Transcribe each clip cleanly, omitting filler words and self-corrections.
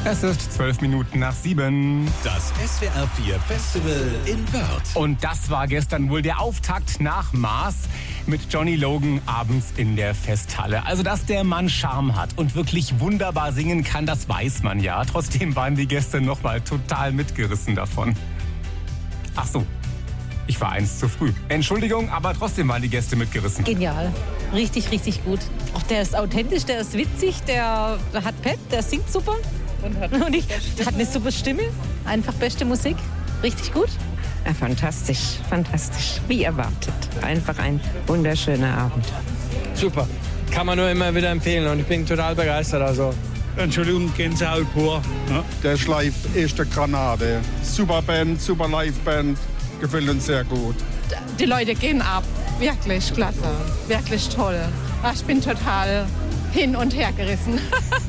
Es ist 12 Minuten nach 7. Das SWR 4 Festival in Wörth. Und das war gestern wohl der Auftakt nach Mars mit Johnny Logan abends in der Festhalle. Also, dass der Mann Charme hat und wirklich wunderbar singen kann, das weiß man ja. Trotzdem waren die Gäste nochmal total mitgerissen davon. Ach so, ich war eins zu früh. Entschuldigung, aber trotzdem waren die Gäste mitgerissen. Genial. Richtig, richtig gut. Auch der ist authentisch, der ist witzig, der hat Pep, der singt super. Und hat eine super Stimme. Einfach beste Musik. Richtig gut. Ja, fantastisch, fantastisch. Wie erwartet. Einfach ein wunderschöner Abend. Super. Kann man nur immer wieder empfehlen und ich bin total begeistert. Also. Entschuldigung, Gänsehaut pur. Ja. Der ist live erste Granate. Super Band, super Liveband. Gefällt uns sehr gut. Die Leute gehen ab. Wirklich klasse. Wirklich toll. Ach, ich bin total hin und her gerissen.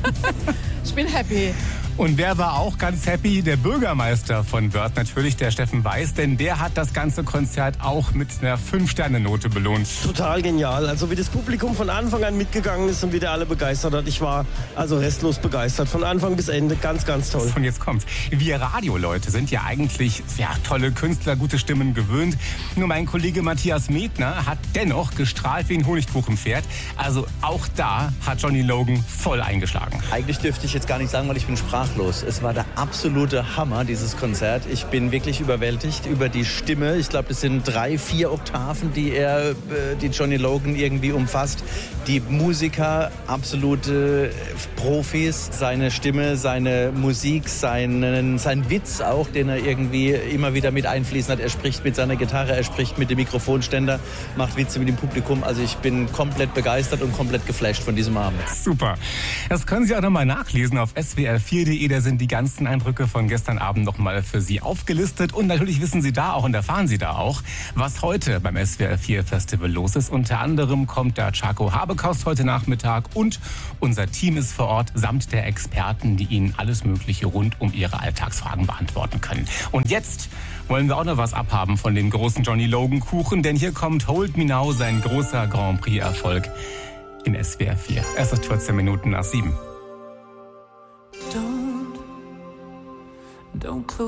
Ich bin happy. Und wer war auch ganz happy? Der Bürgermeister von Wörth, natürlich der Steffen Weiß, denn der hat das ganze Konzert auch mit einer 5-Sterne-Note belohnt. Total genial. Also wie das Publikum von Anfang an mitgegangen ist und wie der alle begeistert hat. Ich war also restlos begeistert. Von Anfang bis Ende. Ganz, ganz toll. Und jetzt kommt's. Wir Radioleute sind ja eigentlich tolle Künstler, gute Stimmen gewöhnt. Nur mein Kollege Matthias Medner hat dennoch gestrahlt wie ein Honigkuchenpferd. Also auch da hat Johnny Logan voll eingeschlagen. Eigentlich dürfte ich jetzt gar nicht sagen, weil ich bin sprachlos. Es war der absolute Hammer, dieses Konzert. Ich bin wirklich überwältigt über die Stimme. Ich glaube, das sind 3-4 Oktaven, die Johnny Logan irgendwie umfasst. Die Musiker, absolute Profis. Seine Stimme, seine Musik, sein Witz auch, den er irgendwie immer wieder mit einfließen hat. Er spricht mit seiner Gitarre, er spricht mit dem Mikrofonständer, macht Witze mit dem Publikum. Also ich bin komplett begeistert und komplett geflasht von diesem Abend. Super. Das können Sie auch nochmal nachlesen auf swr4.de. Da sind die ganzen Eindrücke von gestern Abend nochmal für Sie aufgelistet. Und natürlich wissen Sie da auch und erfahren Sie da auch, was heute beim SWR4 Festival los ist. Unter anderem kommt da Chaco Habekost heute Nachmittag und unser Team ist vor Ort samt der Experten, die Ihnen alles Mögliche rund um Ihre Alltagsfragen beantworten können. Und jetzt wollen wir auch noch was abhaben von dem großen Johnny Logan Kuchen, denn hier kommt Hold Me Now, sein großer Grand Prix Erfolg in SWR4. Es ist 14 Minuten nach 7. Don't close